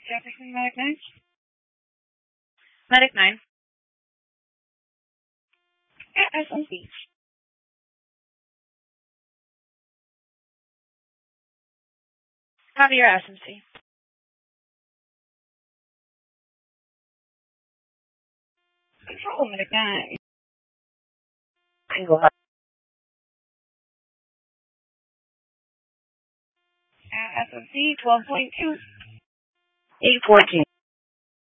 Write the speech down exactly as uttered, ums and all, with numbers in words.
Jefferson, Medic nine. Medic nine. At S M C. Copy your S M C. Control, Medic nine. Single. At S M C twelve point two. eight fourteen.